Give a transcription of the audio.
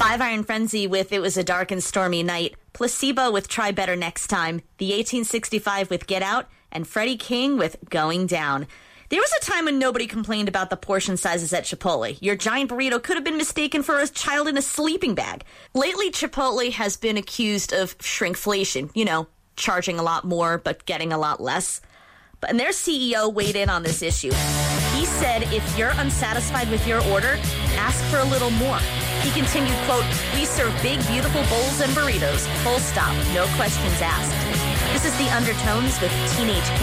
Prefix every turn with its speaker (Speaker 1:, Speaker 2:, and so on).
Speaker 1: Five Iron Frenzy with It Was a Dark and Stormy Night, Placebo with Try Better Next Time, The 1865 with Get Out, and Freddie King with Going Down. There was a time when nobody complained about the portion sizes at Chipotle. Your giant burrito could have been mistaken for a child in a sleeping bag. Lately, Chipotle has been accused of shrinkflation, charging a lot more but getting a lot less. And their CEO weighed in on this issue. He said, if you're unsatisfied with your order, ask for a little more. He continued, quote, "We serve big, beautiful bowls and burritos. Full stop. No questions asked." This is The Undertones with Teenage